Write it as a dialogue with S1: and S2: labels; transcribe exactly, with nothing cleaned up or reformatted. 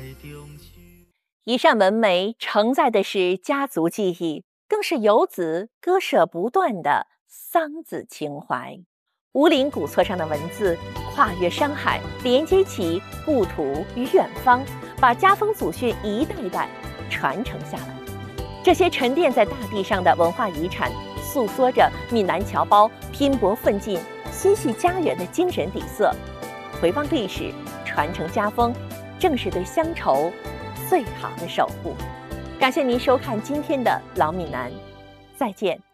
S1: 一扇门楣承载的是家族记忆，更是游子割舍不断的桑梓情怀。五岭古册上的文字跨越山海，连接起故土与远方，把家风祖训一代代传承下来。这些沉淀在大地上的文化遗产，诉说着闽南侨胞拼搏奋进、心系家园的精神底色。回望历史，传承家风，正是对乡愁最好的守护。感谢您收看今天的老闽南，再见。